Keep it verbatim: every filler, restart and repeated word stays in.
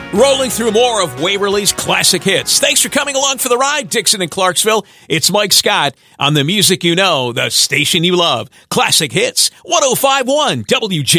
Rolling through more of Waverly's classic hits. Thanks for coming along for the ride, Dixon and Clarksville. It's Mike Scott on the music you know, the station you love. Classic Hits, one oh five point one W J.